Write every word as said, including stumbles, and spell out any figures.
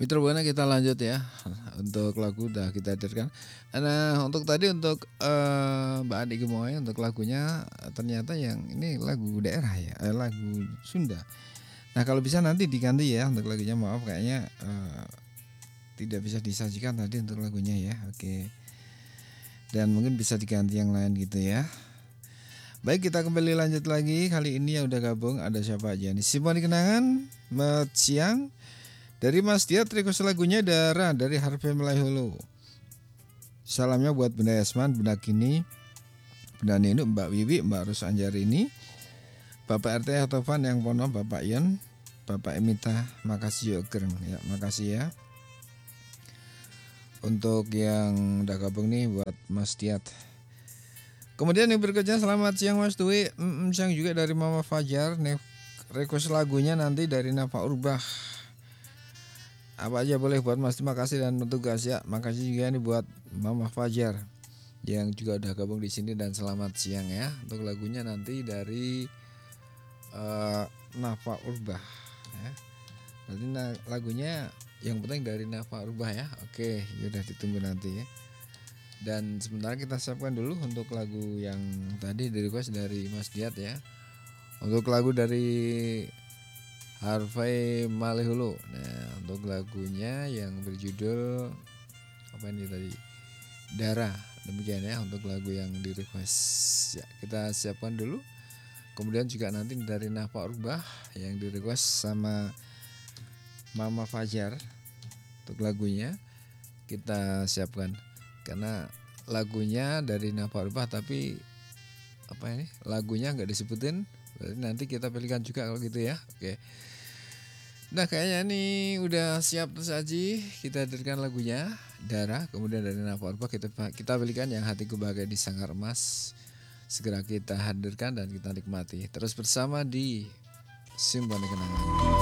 Mitra Buana kita lanjut ya. Untuk lagu udah kita hadirkan. Nah, untuk tadi untuk eh, Mbak Adi Gemoy untuk lagunya ternyata yang ini lagu daerah ya, eh, lagu Sunda. Nah, kalau bisa nanti diganti ya untuk lagunya. Maaf kayaknya eh, tidak bisa disajikan tadi untuk lagunya ya. Oke. Dan mungkin bisa diganti yang lain gitu ya. Baik, kita kembali lanjut lagi. Kali ini yang udah gabung ada siapa aja nih? Simpan Kenangan, Mat Siang. Dari Mas Diat request lagunya Dara dari Harvey Malaiholo. Salamnya buat Bunda Yasman, Bunda Kini, Bunda Ninu, Mbak Wiwi, Mbak Rus Anjarini, Bapak R T Tovan yang Pono, Bapak Ion, Bapak Emita, makasih Yogereng ya, makasih ya. Untuk yang udah gabung nih buat Mas Diat. Kemudian yang berikutnya selamat siang Mas Dwi, mm, siang juga dari Mama Fajar, nih request lagunya nanti dari Nafa Urbah. Apa aja boleh buat Mas, terima kasih dan tugas ya. Makasih juga nih buat Mama Fajar yang juga udah gabung di sini dan selamat siang ya. Untuk lagunya nanti dari uh, Nafa Urbah ya. Nanti na- lagunya yang penting dari Nafa Urbah ya. Oke, yaudah ditunggu nanti ya. Dan sebentar kita siapkan dulu untuk lagu yang tadi di request dari Mas Diat ya. Untuk lagu dari Harvey Malaiholo. Nah, untuk lagunya yang berjudul apa ini tadi? Dara. Demikian ya untuk lagu yang di request. Ya, kita siapkan dulu. Kemudian juga nanti dari Nafa Urbah yang di request sama Mama Fajar untuk lagunya kita siapkan. Karena lagunya dari Nafa Urbah tapi apa ini? Lagunya nggak disebutin. Berarti nanti kita pilihkan juga kalau gitu ya. Oke. Nah, kayaknya nih udah siap tersaji. Kita hadirkan lagunya Dara, kemudian dari Nafa Urbah kita kita pilihkan yang hatiku bahagia di Sangkar Emas. Segera kita hadirkan dan kita nikmati. Terus bersama di Simpan Kenangan.